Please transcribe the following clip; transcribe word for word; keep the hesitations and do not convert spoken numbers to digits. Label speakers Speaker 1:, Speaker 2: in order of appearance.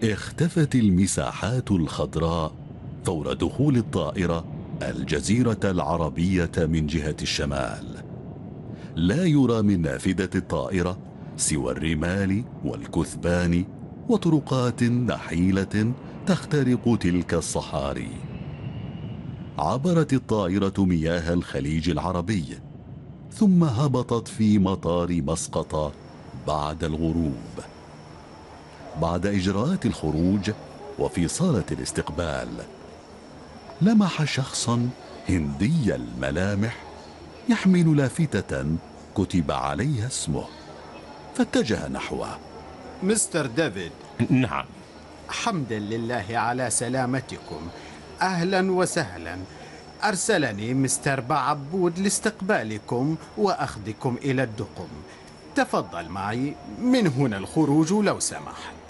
Speaker 1: اختفت المساحات الخضراء فور دخول الطائرة الجزيرة العربية من جهة الشمال. لا يرى من نافذة الطائرة سوى الرمال والكثبان وطرقات نحيلة تخترق تلك الصحاري. عبرت الطائرة مياه الخليج العربي ثم هبطت في مطار مسقط بعد الغروب. بعد إجراءات الخروج وفي صالة الاستقبال لمح شخص هندي الملامح يحمل لافتة كتب عليها اسمه، فاتجه نحوه.
Speaker 2: مستر ديفيد.
Speaker 3: نعم.
Speaker 2: حمدا لله على سلامتكم، أهلا وسهلا. أرسلني مستر بعبود لاستقبالكم وأخذكم إلى الدقم. تفضل معي، من هنا الخروج لو سمحت.